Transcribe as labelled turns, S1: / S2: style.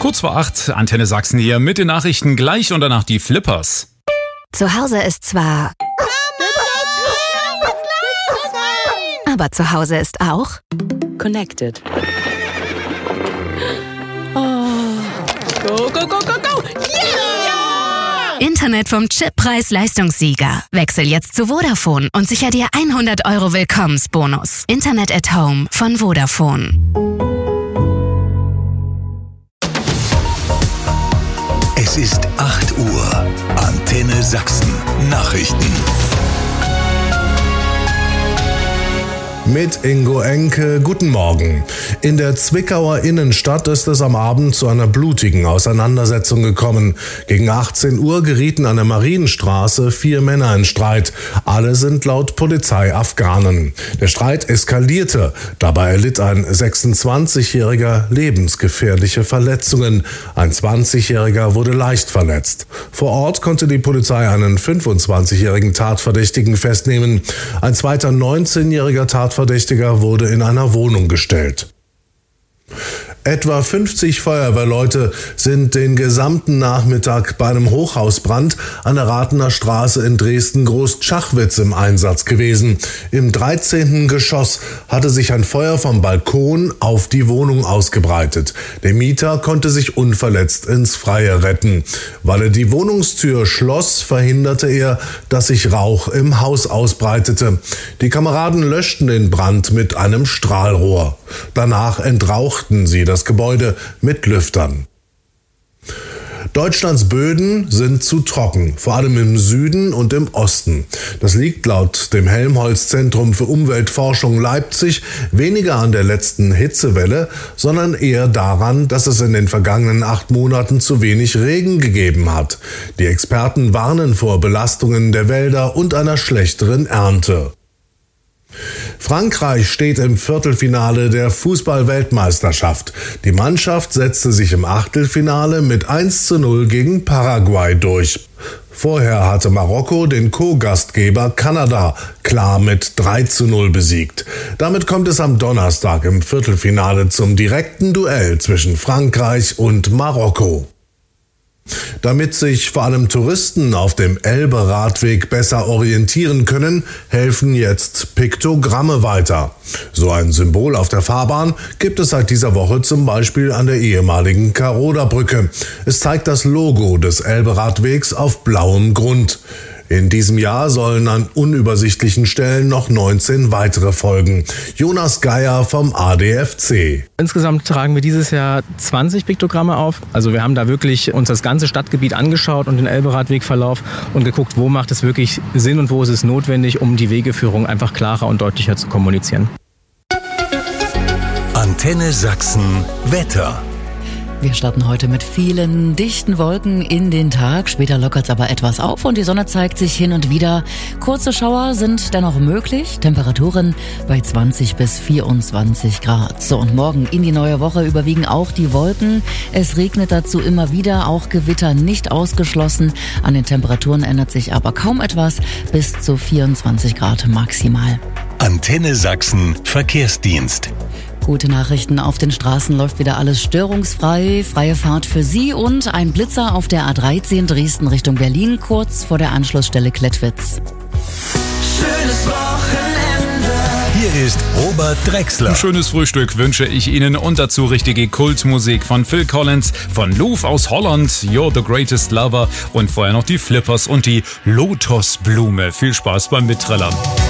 S1: Kurz vor 8, Antenne Sachsen hier mit den Nachrichten gleich und danach die Flippers.
S2: Zu Hause ist zwar... aber zu Hause ist auch...
S3: Connected. Oh. Go, go, go, go, go! Yeah!
S2: Internet vom Chip-Preis-Leistungssieger. Wechsel jetzt zu Vodafone und sicher dir 100 € Willkommensbonus. Internet at Home von Vodafone.
S4: Es ist 8 Uhr. Antenne Sachsen. Nachrichten.
S5: Mit Ingo Enke, guten Morgen. In der Zwickauer Innenstadt ist es am Abend zu einer blutigen Auseinandersetzung gekommen. Gegen 18 Uhr gerieten an der Marienstraße 4 Männer in Streit. Alle sind laut Polizei Afghanen. Der Streit eskalierte. Dabei erlitt ein 26-Jähriger lebensgefährliche Verletzungen. Ein 20-Jähriger wurde leicht verletzt. Vor Ort konnte die Polizei einen 25-jährigen Tatverdächtigen festnehmen. Ein zweiter 19-jähriger Tatverdächtiger wurde in einer Wohnung gestellt. Etwa 50 Feuerwehrleute sind den gesamten Nachmittag bei einem Hochhausbrand an der Rathener Straße in Dresden-Großschachwitz im Einsatz gewesen. Im 13. Geschoss hatte sich ein Feuer vom Balkon auf die Wohnung ausgebreitet. Der Mieter konnte sich unverletzt ins Freie retten. Weil er die Wohnungstür schloss, verhinderte er, dass sich Rauch im Haus ausbreitete. Die Kameraden löschten den Brand mit einem Strahlrohr. Danach entrauchten sie das Gebäude mit Lüftern. Deutschlands Böden sind zu trocken, vor allem im Süden und im Osten. Das liegt laut dem Helmholtz-Zentrum für Umweltforschung Leipzig weniger an der letzten Hitzewelle, sondern eher daran, dass es in den vergangenen 8 Monaten zu wenig Regen gegeben hat. Die Experten warnen vor Belastungen der Wälder und einer schlechteren Ernte. Frankreich steht im Viertelfinale der Fußball-Weltmeisterschaft. Die Mannschaft setzte sich im Achtelfinale mit 1:0 gegen Paraguay durch. Vorher hatte Marokko den Co-Gastgeber Kanada klar mit 3:0 besiegt. Damit kommt es am Donnerstag im Viertelfinale zum direkten Duell zwischen Frankreich und Marokko. Damit sich vor allem Touristen auf dem Elbe-Radweg besser orientieren können, helfen jetzt Piktogramme weiter. So ein Symbol auf der Fahrbahn gibt es seit dieser Woche zum Beispiel an der ehemaligen Karoder-Brücke. Es zeigt das Logo des Elbe-Radwegs auf blauem Grund. In diesem Jahr sollen an unübersichtlichen Stellen noch 19 weitere folgen. Jonas Geier vom ADFC.
S6: Insgesamt tragen wir dieses Jahr 20 Piktogramme auf. Also wir haben da wirklich uns das ganze Stadtgebiet angeschaut und den Elbe-Radwegverlauf und geguckt, wo macht es wirklich Sinn und wo ist es notwendig, um die Wegeführung einfach klarer und deutlicher zu kommunizieren.
S4: Antenne Sachsen Wetter.
S3: Wir starten heute mit vielen dichten Wolken in den Tag. Später lockert es aber etwas auf und die Sonne zeigt sich hin und wieder. Kurze Schauer sind dennoch möglich. Temperaturen bei 20 bis 24 Grad. So, und morgen in die neue Woche überwiegen auch die Wolken. Es regnet dazu immer wieder, auch Gewitter nicht ausgeschlossen. An den Temperaturen ändert sich aber kaum etwas, bis zu 24 Grad maximal.
S4: Antenne Sachsen Verkehrsdienst.
S3: Gute Nachrichten, auf den Straßen läuft wieder alles störungsfrei. Freie Fahrt für Sie und ein Blitzer auf der A13 Dresden Richtung Berlin, kurz vor der Anschlussstelle Klettwitz.
S4: Schönes Wochenende. Hier ist Robert Drexler.
S1: Ein schönes Frühstück wünsche ich Ihnen und dazu richtige Kultmusik von Phil Collins, von Louvre aus Holland, You're the Greatest Lover und vorher noch die Flippers und die Lotusblume. Viel Spaß beim Mitträllern.